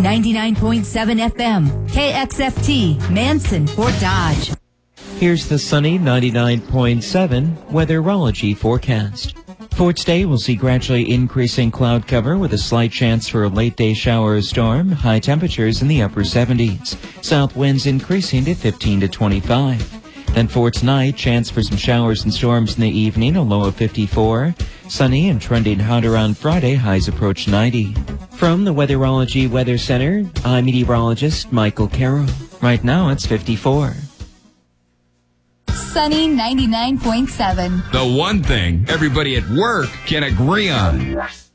99.7 FM, KXFT, Manson, Fort Dodge. Here's the sunny 99.7 weatherology forecast. For today, we'll see gradually increasing cloud cover with a slight chance for a late-day shower or storm, high temperatures in the upper 70s. South winds increasing to 15 to 25. Then for tonight, chance for some showers and storms in the evening, a low of 54. Sunny and trending hotter on Friday, highs approach 90. From the Weatherology Weather Center, I'm meteorologist Michael Carroll. Right now, it's 54. Sunny 99.7. The one thing everybody at work can agree on.